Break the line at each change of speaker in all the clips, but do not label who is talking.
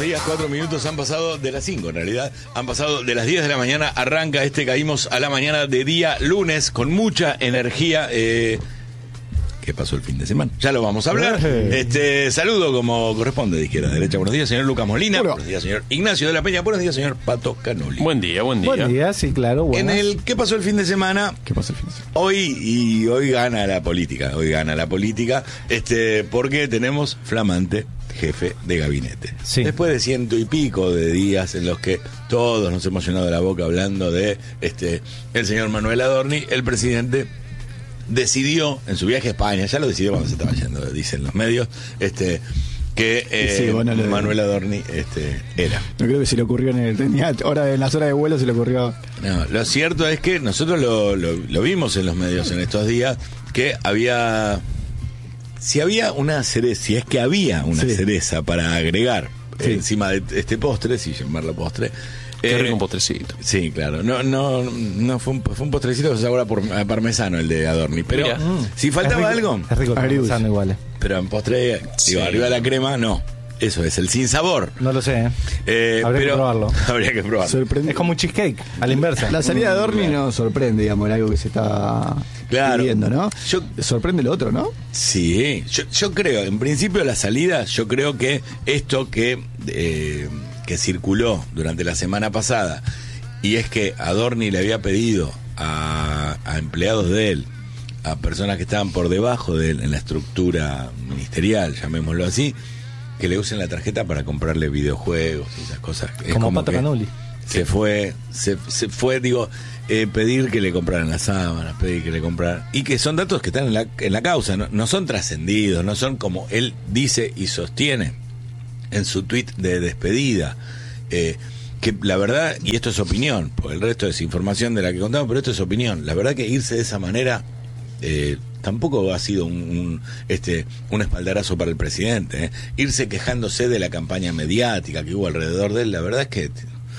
días, 4 minutos han pasado de las 5 en realidad, han pasado de las 10 de la mañana, arranca Caímos a la mañana de día lunes con mucha energía. ¿Qué pasó el fin de semana? Ya lo vamos a hablar. Saludo como corresponde de izquierda a derecha. Buenos días, señor Lucas Molina. Buenos días, señor Ignacio de la Peña. Buenos días, señor Pato Canoli.
Buen día.
Buen día, sí, claro. Buenas.
En el ¿qué pasó el fin de semana? Hoy gana la política. Porque tenemos flamante jefe de gabinete.
Sí.
Después de 100 y pico de días en los que todos nos hemos llenado la boca hablando de el señor Manuel Adorni, el presidente decidió en su viaje a España, ya lo decidió cuando se estaba yendo, dicen los medios, que Manuel Adorni era.
No creo que se le ocurrió en las horas de vuelo se le ocurrió.
No, lo cierto es que nosotros lo vimos en los medios en estos días, que si había una cereza para agregar encima de este postre, si llamarlo postre.
Qué rico un postrecito.
Sí, claro. No fue un postrecito que se sabora a parmesano el de Adorni. Pero si faltaba algo.
Es rico el parmesano igual.
Pero en postre, arriba de la crema, no. Eso es el sin sabor.
No lo sé, habría que probarlo.
Habría que probarlo.
Es como un cheesecake, a la inversa.
La salida de Adorni nos sorprende, digamos, era algo que se está pidiendo, ¿no? Sorprende lo otro, ¿no?
Sí, yo creo, en principio la salida, yo creo que esto que circuló durante la semana pasada, y es que Adorni le había pedido a empleados de él, a personas que estaban por debajo de él en la estructura ministerial, llamémoslo así, que le usen la tarjeta para comprarle videojuegos y esas cosas.
Como Pato Canoli.
Se fue, pedir que le compraran las sábanas, pedir que le compraran, y que son datos que están en la causa, no son trascendidos, no son como él dice y sostiene en su tuit de despedida, que la verdad, y esto es opinión, porque el resto es información de la que contamos, pero esto es opinión, la verdad que irse de esa manera tampoco ha sido un espaldarazo para el presidente, irse quejándose de la campaña mediática que hubo alrededor de él, la verdad es que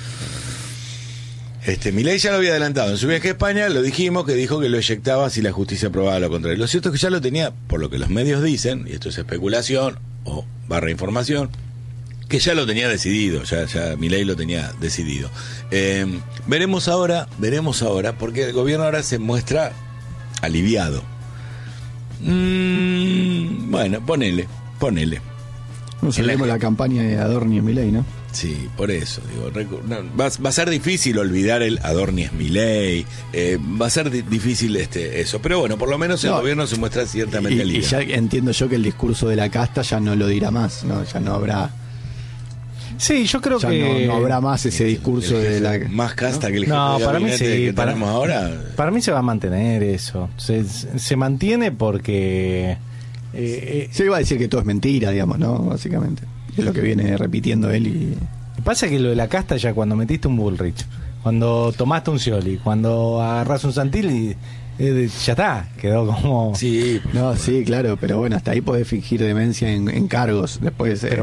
Milei ya lo había adelantado en su viaje a España, lo dijimos, que dijo que lo eyectaba si la justicia aprobaba lo contrario. Lo cierto es que ya lo tenía, por lo que los medios dicen, y esto es especulación o / información, que ya lo tenía decidido, ya Milei lo tenía decidido. Veremos ahora, porque el gobierno ahora se muestra aliviado. Bueno, ponele.
No sabemos la campaña de Adorni y Milei, ¿no?
Sí, por eso digo, va a ser difícil olvidar el Adorni es Milei, va a ser difícil eso, pero bueno, por lo menos el gobierno se muestra ciertamente aliviado.
Y ya entiendo yo que el discurso de la casta ya no lo dirá más, ¿no? Ya no habrá.
Sí, yo creo que
no habrá más ese discurso de la
más casta, ¿no? Que el jefe
de para mí sí,
que tenemos ahora.
Para mí se va a mantener eso. Se mantiene porque
se iba a decir que todo es mentira, digamos, ¿no? Básicamente. Es lo que viene repitiendo él y
pasa que lo de la casta, ya cuando metiste un Bullrich, cuando tomaste un Scioli, cuando agarrás un Santilli, ya está, quedó como...
Sí,
no, sí, claro, pero bueno, hasta ahí podés fingir demencia en cargos después.
Pero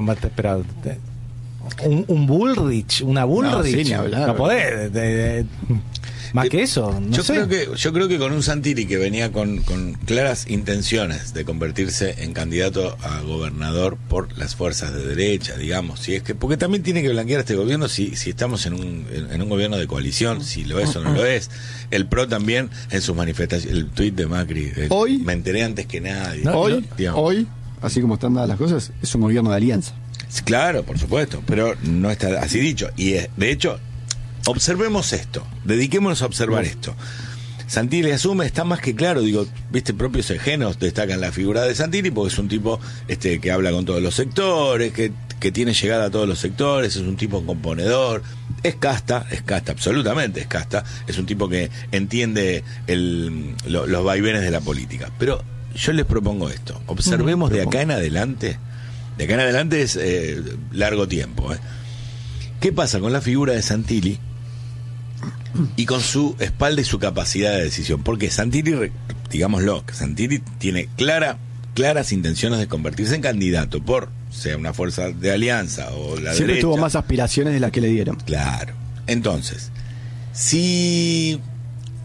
un Bullrich, una Bullrich,
no, sí, ni hablar,
no podés, más que eso, no sé.
Yo creo que con un Santilli que venía con claras intenciones de convertirse en candidato a gobernador por las fuerzas de derecha, digamos, si es que, porque también tiene que blanquear este gobierno si estamos en un gobierno de coalición, si lo es o no lo es. El PRO también en sus manifestaciones, el tuit de Macri,
hoy
me enteré antes que nadie.
Hoy, así como están dadas las cosas, es un gobierno de alianza.
Claro, por supuesto, pero no está así dicho. Y de hecho, observemos esto, dediquémonos a observar esto. Santilli asume, está más que claro, propios ajenos destacan la figura de Santilli porque es un tipo que habla con todos los sectores, que tiene llegada a todos los sectores, es un tipo componedor, es casta, absolutamente es casta, es un tipo que entiende los vaivenes de la política. Pero yo les propongo esto, observemos de acá en adelante. De acá en adelante es largo tiempo. ¿Qué pasa con la figura de Santilli y con su espalda y su capacidad de decisión? Porque Santilli, digámoslo, que Santilli tiene claras intenciones de convertirse en candidato por, sea una fuerza de alianza o la
siempre
derecha.
tuvo más aspiraciones de las que le dieron.
Claro. Entonces, si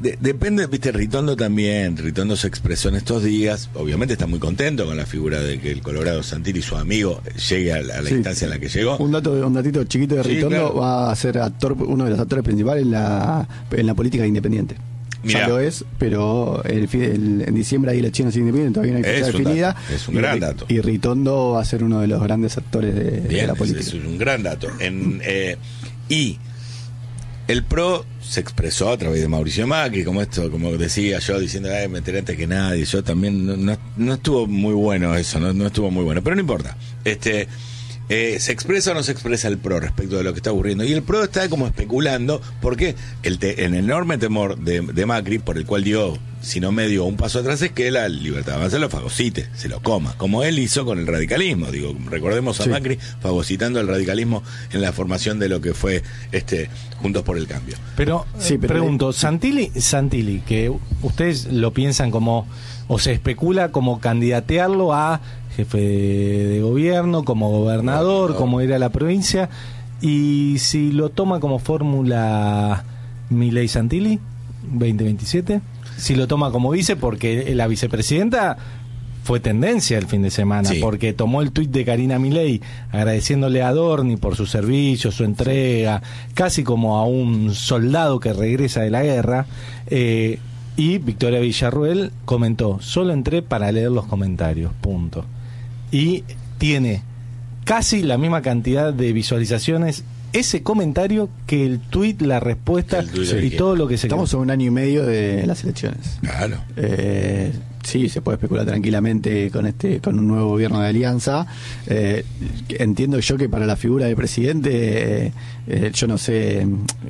Depende, viste, Ritondo también. Ritondo se expresó en estos días. Obviamente está muy contento con la figura de que el Colorado Santilli, su amigo, llegue a la instancia en la que llegó.
Un datito chiquito de Ritondo, claro. Va a ser uno de los actores principales en la política independiente. Mirá. Ya lo es, pero en diciembre hay elecciones independientes, todavía no hay fecha definida.
Es un gran dato.
Y Ritondo va a ser uno de los grandes actores de la política.
Es un gran dato. Y el PRO se expresó a través de Mauricio Macri, como decía yo, diciendo, me enteré antes que nadie. Yo también no estuvo muy bueno eso, no estuvo muy bueno, pero no importa. ¿Se expresa o no se expresa el PRO respecto de lo que está ocurriendo? Y el PRO está como especulando, porque el enorme temor de Macri, por el cual dio, si no medio un paso atrás, es que la libertad de avanza lo fagocite, se lo coma, como él hizo con el radicalismo. Digo, recordemos a Macri fagocitando el radicalismo en la formación de lo que fue Juntos por el Cambio.
Pero pregunto, Santilli, que ustedes lo piensan como, o se especula como candidatearlo a jefe de gobierno, como gobernador, como ir a la provincia, y si lo toma como fórmula Milei Santilli 2027, si lo toma como vice, porque la vicepresidenta fue tendencia el fin de semana, porque tomó el tuit de Karina Milei agradeciéndole a Adorni por su servicio, su entrega, casi como a un soldado que regresa de la guerra, y Victoria Villarruel comentó: solo entré para leer los comentarios, punto. Y tiene casi la misma cantidad de visualizaciones ese comentario que el tuit, la respuesta y todo lo que se...
Estamos a un año y medio de las elecciones.
Claro.
Sí, se puede especular tranquilamente con un nuevo gobierno de alianza. Entiendo yo que para la figura de presidente, yo no sé...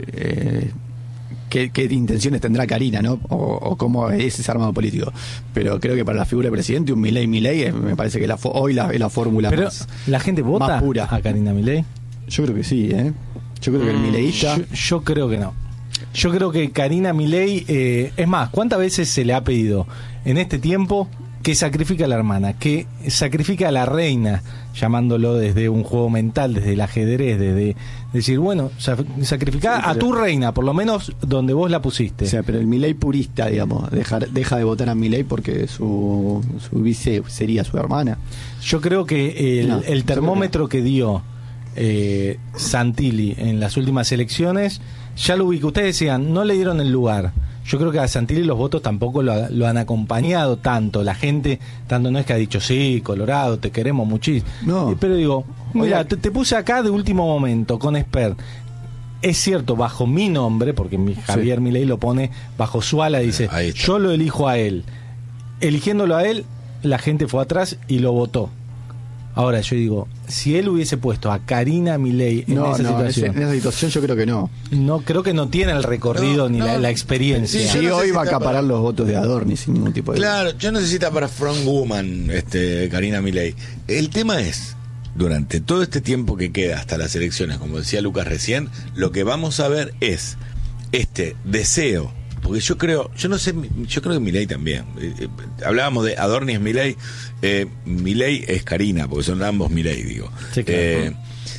¿Qué intenciones tendrá Karina, ¿no? O cómo es ese armado político. Pero creo que para la figura de presidente, un Milei me parece que hoy la fórmula.
Pero ¿la gente vota
más pura
a Karina Milei?
Yo creo que sí, Yo creo que el mileísta...
Yo creo que no. Yo creo que Karina Milei... es más, ¿cuántas veces se le ha pedido en este tiempo que sacrifica a la hermana, que sacrifica a la reina, llamándolo desde un juego mental, desde el ajedrez, desde decir, bueno, sacrifica a tu reina, por lo menos donde vos la pusiste?
O sea, pero el Milei purista, digamos, deja de votar a Milei porque su vice sería su hermana.
Yo creo que el termómetro que dio Santilli en las últimas elecciones ya lo ubicó. Ustedes decían, no le dieron el lugar. Yo creo que a Santilli los votos tampoco lo han acompañado tanto. La gente, tanto no es que ha dicho, sí, Colorado, te queremos muchísimo. No. Pero digo, mira, te puse acá de último momento con Esper. Es cierto, bajo mi nombre, porque Javier Milei lo pone bajo su ala, dice, yo lo elijo a él. Eligiéndolo a él, la gente fue atrás y lo votó. Ahora yo digo, si él hubiese puesto a Karina Milei en esa situación...
En esa situación yo creo que no.
No, creo que no tiene el recorrido ni la experiencia.
Sí, hoy va a acaparar los votos de Adorni sin ningún tipo de...
Claro, yo necesito para frontwoman Karina Milei. El tema es, durante todo este tiempo que queda hasta las elecciones, como decía Lucas recién, lo que vamos a ver es este deseo. Porque yo creo que Milei también. Hablábamos de Adorni es Milei, Milei es Karina, porque son ambos Milei, digo.
Sí, claro.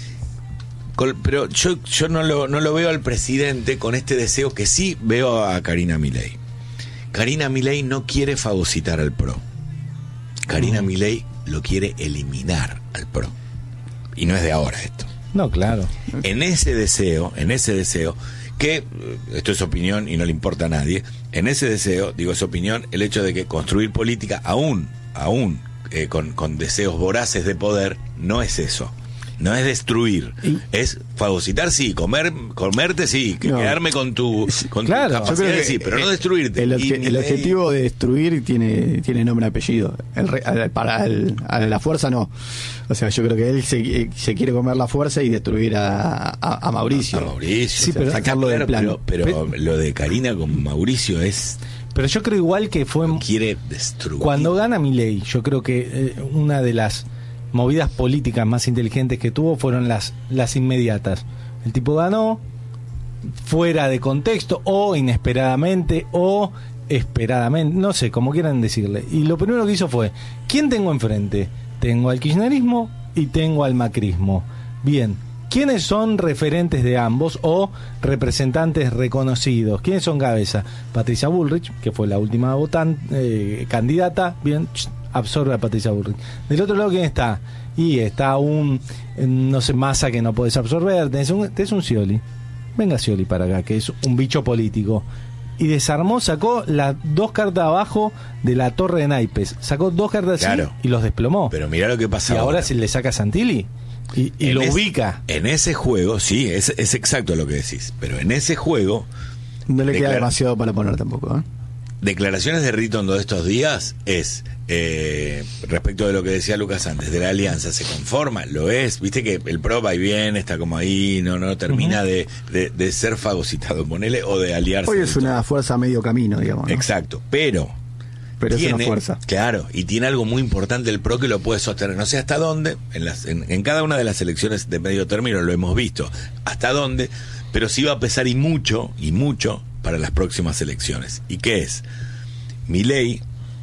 Pero yo no lo veo al presidente con este deseo que sí veo a Karina Milei. Karina Milei no quiere fagocitar al PRO. Karina Milei lo quiere eliminar al PRO. Y no es de ahora esto.
No, claro.
En ese deseo, que esto es opinión y no le importa a nadie, en ese deseo, digo, es opinión, el hecho de que construir política aún con deseos voraces de poder, no es eso. No es destruir, es fagocitar, sí, comerte, sí, quedarme con tu capacidad, sí, pero no destruirte.
El objetivo de destruir tiene nombre y apellido. Para la fuerza no. O sea, yo creo que él se quiere comer la fuerza y destruir a Mauricio.
A Mauricio,
sí, pero
sacarlo del plano. Pero lo de Karina con Mauricio es...
Pero yo creo igual que fue...
Quiere destruir.
Cuando gana Milei, yo creo que una de las movidas políticas más inteligentes que tuvo fueron las inmediatas. El tipo ganó fuera de contexto o inesperadamente o esperadamente, no sé, como quieran decirle. Y lo primero que hizo fue, ¿quién tengo enfrente? Tengo al kirchnerismo y tengo al macrismo. Bien, ¿quiénes son referentes de ambos o representantes reconocidos? ¿Quiénes son cabeza? Patricia Bullrich, que fue la última candidata, bien, absorbe a Patricia Bullrich. Del otro lado, ¿quién está? Y está no sé, Massa, que no podés absorber, tenés un Scioli. Venga Scioli para acá, que es un bicho político. Y desarmó, sacó las 2 cartas abajo de la torre de naipes. Sacó 2 cartas así y los desplomó.
Pero mirá lo que pasa
y ahora si le saca a Santilli y lo ubica.
En ese juego, sí, es exacto lo que decís. Pero en ese juego...
No le queda demasiado para poner tampoco, ¿eh?
Declaraciones de Ritondo de estos días es... respecto de lo que decía Lucas antes, de la alianza, ¿se conforma? Lo es, viste que el PRO va y viene, está como ahí, no termina de ser fagocitado, ponele, o de aliarse.
Hoy es una fuerza a medio camino, digamos, ¿no?
Exacto, pero
tiene, es una fuerza.
Claro, y tiene algo muy importante el PRO que lo puede sostener, no sé hasta dónde, en cada una de las elecciones de medio término lo hemos visto, hasta dónde, pero sí va a pesar y mucho para las próximas elecciones. ¿Y qué es? Milei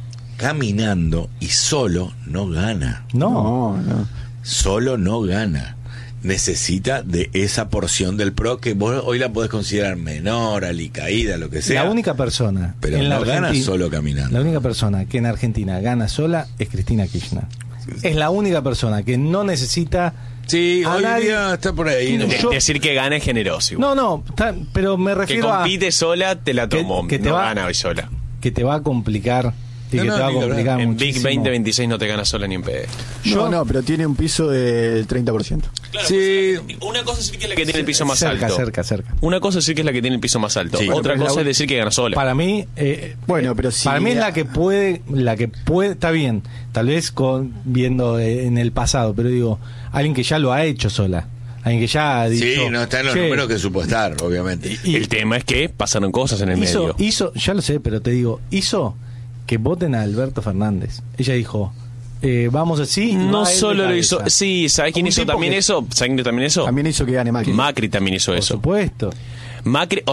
caminando y solo no gana.
No.
Solo no gana. Necesita de esa porción del PRO que vos hoy la podés considerar menor, alicaída, lo que sea.
La única persona.
Pero en no gana solo caminando.
La única persona que en Argentina gana sola es Cristina Kirchner. Es la única persona que no necesita.
Sí, hoy día está por ahí.
Decir que gana es generoso. Igual.
No, pero me refiero
a... Que compite sola, te la tomo.
Que
no gana hoy sola.
Que te va a complicar. Y que te va a complicar
en
muchísimo.
Big 2026 no te gana sola ni en PD.
No, pero tiene un piso del 30%.
Claro, sí. Una cosa es decir que es la que tiene el piso más alto.
Cerca.
Una cosa es decir que es la que tiene el piso más alto.
Sí.
Otra cosa es decir que gana sola.
Para mí,
pero sí.
Para mí es la que puede, está bien. Tal vez viendo en el pasado, pero digo, alguien que ya lo ha hecho sola. Alguien que ya ha dicho,
sí, no está en los números que supo estar, obviamente.
Y el tema es que pasaron cosas en el medio.
Ya lo sé, pero te digo, hizo que voten a Alberto Fernández. Ella dijo, vamos así.
No solo lo hizo. Sí, ¿sabes quién hizo también eso? ¿Saben también eso?
También hizo que gane Macri.
Macri también hizo eso.
Por supuesto.
Macri,